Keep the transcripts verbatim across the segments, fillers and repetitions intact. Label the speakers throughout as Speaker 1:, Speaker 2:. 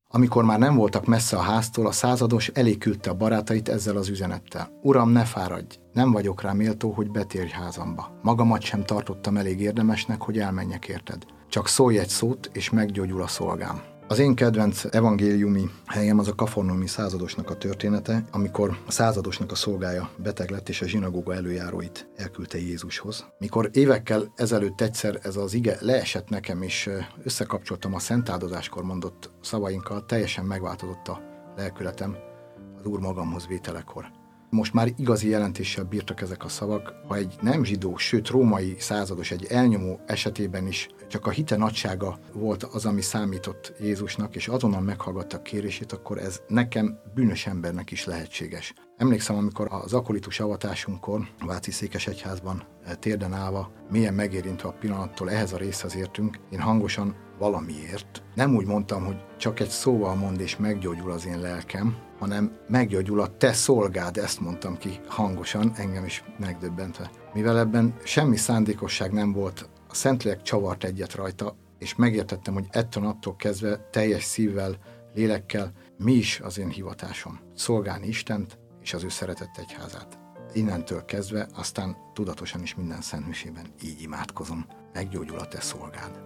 Speaker 1: Amikor már nem voltak messze a háztól, a százados elé küldte a barátait ezzel az üzenettel. Uram, ne fáradj, nem vagyok rá méltó, hogy betérj házamba. Magamat sem tartottam elég érdemesnek, hogy elmenjek érted. Csak szólj egy szót, és meggyógyul a szolgám. Az én kedvenc evangéliumi helyem az a kafarnaumi századosnak a története, amikor a századosnak a szolgája beteg lett, és a zsinagóga előjáróit elküldte Jézushoz. Mikor évekkel ezelőtt egyszer ez az ige leesett nekem, és összekapcsoltam a szentáldozáskor mondott szavainkkal, teljesen megváltozott a lelkületem az Úr magamhoz vételekor. Most már igazi jelentéssel bírtak ezek a szavak, ha egy nem zsidó, sőt római százados, egy elnyomó esetében is csak a hite nagysága volt az, ami számított Jézusnak, és azonnal meghallgattak kérését, akkor ez nekem, bűnös embernek is lehetséges. Emlékszem, amikor az akolitus avatásunkkor a Váci Székesegyházban térden állva, mélyen megérintve a pillanattól ehhez a részhez értünk, én hangosan valamiért nem úgy mondtam, hogy csak egy szóval mond és meggyógyul az én lelkem, hanem meggyógyul a te szolgád, ezt mondtam ki hangosan, engem is megdöbbentve. Mivel ebben semmi szándékosság nem volt, a Szentlélek csavart egyet rajta, és megértettem, hogy ettől attól kezdve teljes szívvel, lélekkel mi is az én hivatásom. Szolgálni Istent és az ő szeretett egyházát. Innentől kezdve aztán tudatosan is minden szenthűségben így imádkozom. Meggyógyul a te szolgád.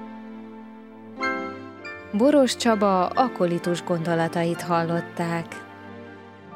Speaker 2: Boros Csaba akolitus gondolatait hallották.